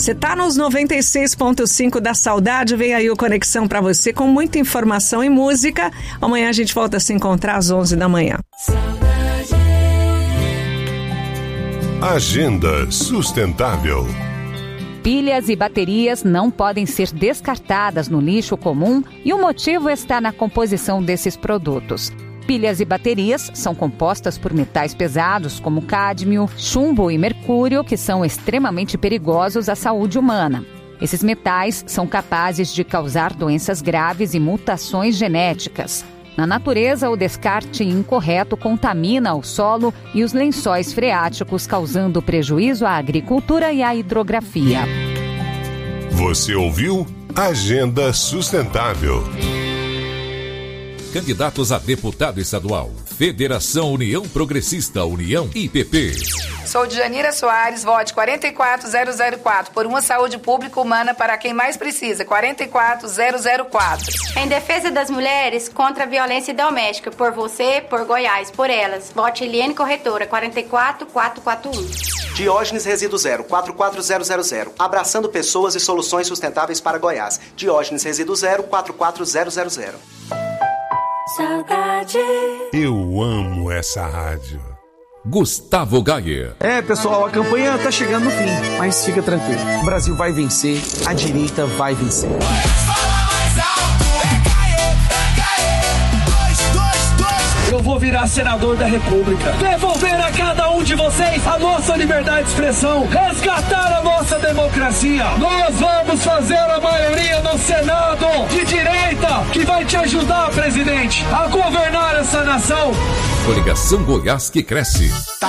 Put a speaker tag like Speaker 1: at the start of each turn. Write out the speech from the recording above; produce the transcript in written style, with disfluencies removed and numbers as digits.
Speaker 1: Você tá nos 96.5 da Saudade, vem aí o Conexão para você com muita informação e música. Amanhã a gente volta a se encontrar às 11 da manhã.
Speaker 2: Agenda Sustentável.
Speaker 3: Pilhas e baterias não podem ser descartadas no lixo comum e o motivo está na composição desses produtos. Pilhas e baterias são compostas por metais pesados como cádmio, chumbo e mercúrio, que são extremamente perigosos à saúde humana. Esses metais são capazes de causar doenças graves e mutações genéticas. Na natureza, o descarte incorreto contamina o solo e os lençóis freáticos, causando prejuízo à agricultura e à hidrografia.
Speaker 2: Você ouviu Agenda Sustentável.
Speaker 4: Candidatos a deputado estadual. Federação União Progressista, União IPP.
Speaker 5: Sou Djanira Soares, vote 44004. Por uma saúde pública humana para quem mais precisa, 44004.
Speaker 6: Em defesa das mulheres, contra a violência doméstica. Por você, por Goiás, por elas. Vote Eliane Corretora, 44441.
Speaker 7: Diógenes Resíduo Zero, 44000. Abraçando pessoas e soluções sustentáveis para Goiás. Diógenes Resíduo Zero, 44000.
Speaker 2: Saudade. Eu amo essa rádio.
Speaker 4: Gustavo Gayer.
Speaker 8: Pessoal, a campanha tá chegando no fim, mas fica tranquilo. O Brasil vai vencer, a direita vai vencer.
Speaker 9: Eu vou virar senador da República. Devolver a cada um de vocês a nossa liberdade de expressão. Resgatar a nossa democracia. Nós vamos fazer a maioria no Senado de direita que vai te ajudar, presidente, a governar essa nação.
Speaker 4: Coligação Goiás que cresce.